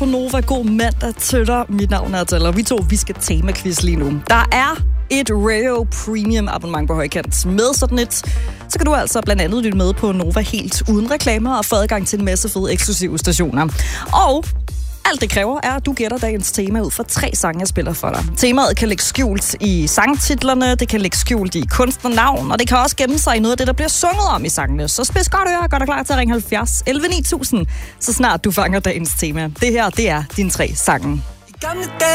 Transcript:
på Nova. God mandag til dig. Mit navn er Adela. Vi skal tema-quiz lige nu. Der er et Rayo Premium abonnement på højkant. Med sådan et, så kan du altså blandt andet lytte med på Nova helt uden reklamer og få adgang til en masse fede eksklusive stationer. Og alt det kræver er, at du gætter dagens tema ud fra 3 sange, jeg spiller for dig. Temaet kan ligge skjult i sangtitlerne, det kan ligge skjult i kunstnernavn, og det kan også gemme sig i noget af det, der bliver sunget om i sangene. Så spids godt øre og gør dig klar til at ringe 70 11 9000, så snart du fanger dagens tema. Det her, det er dine 3 sange.